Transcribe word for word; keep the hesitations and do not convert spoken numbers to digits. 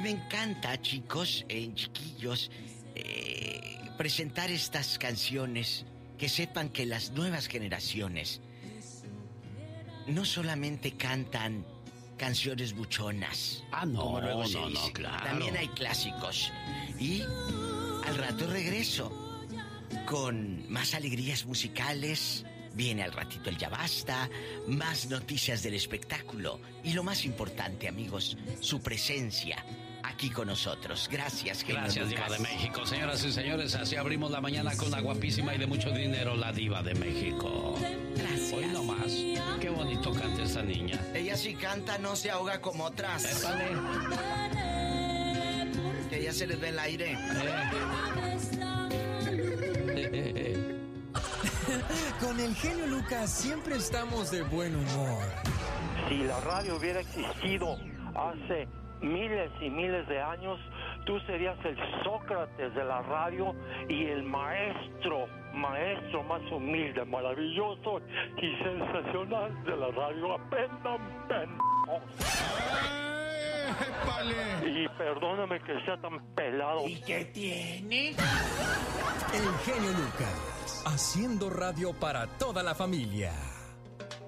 me encanta, chicos, eh, chiquillos, eh, presentar estas canciones, que sepan que las nuevas generaciones no solamente cantan canciones buchonas. Ah, no, como luego se no, dice. no, claro. También hay clásicos. Y al rato regreso con más alegrías musicales. Viene al ratito el Ya Basta, más noticias del espectáculo y lo más importante, amigos, su presencia aquí con nosotros. Gracias, genio Gracias, Lucas. Diva de México. Señoras y señores, así abrimos la mañana con la guapísima y de mucho dinero, la Diva de México. Gracias. Hoy nomás. Qué bonito canta esta niña. Ella sí canta, no se ahoga como otras. Épale. Que ya se les ve el aire. Eh. Con el genio Lucas siempre estamos de buen humor. Si la radio hubiera existido hace miles y miles de años, tú serías el Sócrates de la radio y el maestro, maestro más humilde, maravilloso y sensacional de la radio. Aprendan, pendejos. Y perdóname que sea tan pelado. ¿Y qué tiene? El genio Lucas, haciendo radio para toda la familia.